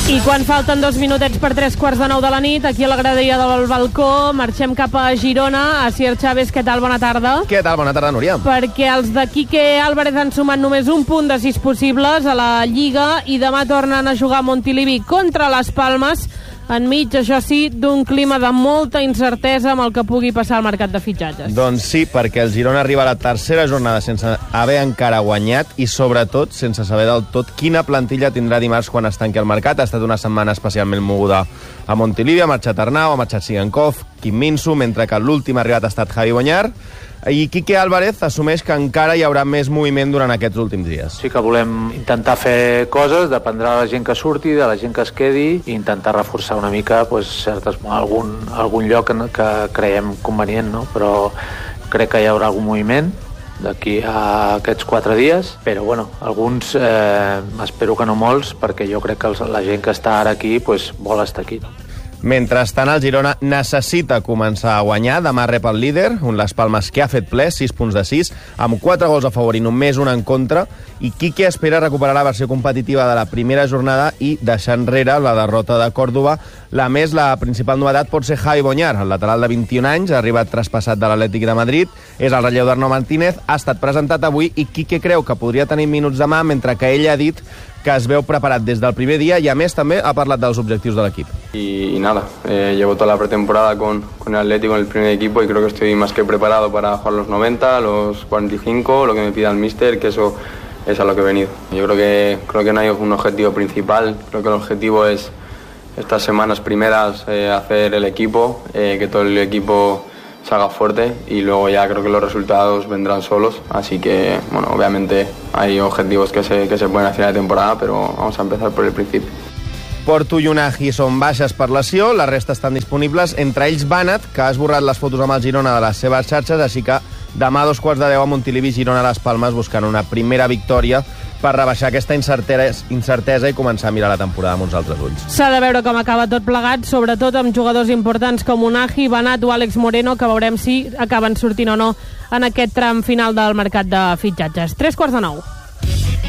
I quan falten 2 minutets per 3:45 de la nit, aquí a la graderia del balcó, marxem cap a Girona. Asier Chávez, què tal? Bona tarda. Què tal? Bona tarda, Núria. Perquè els de Quique Álvarez han sumat només un punt de 6 possibles a la Lliga i demà tornen a jugar a Montilivi contra les Palmes, enmig, això sí, d'un clima de molta incertesa amb el que pugui passar al mercat de fitxatges. Doncs sí, perquè el Girona arriba a la tercera jornada sense haver encara guanyat i, sobretot, sense saber del tot quina plantilla tindrà dimarts quan es tanqui el mercat. Ha estat una setmana especialment moguda a Montilivi, ha marxat Arnau, ha marxat Sigankov, Kim Min-soo, mentre que l'últim arribat ha estat Javi Bonyar, i Quique Álvarez assumeix que encara hi haurà més moviment durant aquests últims dies. Sí que volem intentar fer coses, dependrà de la gent que surti, de la gent que es quedi, i intentar reforçar una mica algun lloc que creiem convenient, no? Però crec que hi haurà algun moviment d'aquí a aquests 4 dies, però bueno, alguns espero que no molts, perquè jo crec que la gent que està ara aquí vol estar aquí, no? Mentrestant, el Girona necessita començar a guanyar. Demà rep el líder, un Las Palmes que ha fet ple, 6 punts de 6, amb 4 gols a favor i només un en contra, i Quique espera recuperar la versió competitiva de la primera jornada i deixar enrere la derrota de Còrdova. La principal novetat pot ser Javi Bonyar, el lateral de 21 anys, ha arribat traspassat de l'Atlètic de Madrid, és el relleu d'Arnau Martínez, ha estat presentat avui i Quique creu que podria tenir minuts demà, mentre que ell ha dit que es veu preparat des del primer dia i, a més, també ha parlat dels objectius de l'equip. Y nada, llevo toda la pretemporada con el Atlético en el primer equipo y creo que estoy más que preparado para jugar los 90, los 45, lo que me pida el míster, que eso es a lo que he venido. Yo creo que no hay un objetivo principal, creo que el objetivo es estas semanas primeras hacer el equipo, que todo el equipo salga fuerte y luego ya creo que los resultados vendrán solos, así que bueno, obviamente hay objetivos que se pueden hacer a la temporada, pero vamos a empezar por el principio. Porto i Unagi són baixes per lesió, la resta estan disponibles, entre ells Banat, que ha esborrat les fotos amb el Girona de les seves xarxes, així que demà a 2:15 a Montilivi, Girona a les Palmes, buscant una primera victòria per rebaixar aquesta incertesa i començar a mirar la temporada amb uns altres ulls. S'ha de veure com acaba tot plegat, sobretot amb jugadors importants com Unagi, Banat o Àlex Moreno, que veurem si acaben sortint o no en aquest tram final del mercat de fitxatges. 3:15.